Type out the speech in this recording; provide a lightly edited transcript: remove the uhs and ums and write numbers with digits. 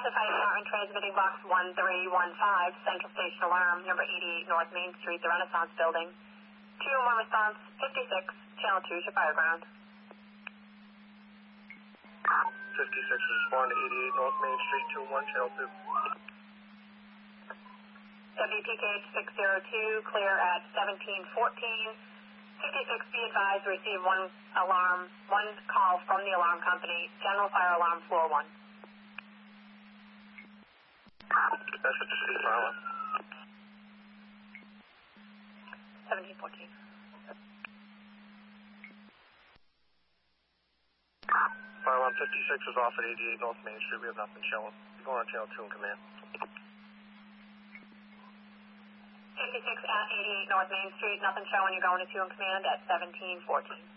Boston Fire Department transmitting box 1315, Central Station Alarm, number 88 North Main Street, the Renaissance Building. 201 response, 56, Channel 2 to fire ground. 56 respond to 88 North Main Street, 201, Channel 2. WPKH 602, clear at 1714. 56, be advised, receive one call from the alarm company, General Fire Alarm Floor 1. That's what you see, fire alarm. 1714. Fire alarm 56 is off at 88 North Main Street. We have nothing showing. You're going on Channel 2 in command. 56 at 88 North Main Street, nothing showing. You're going to 2 in command at 1714.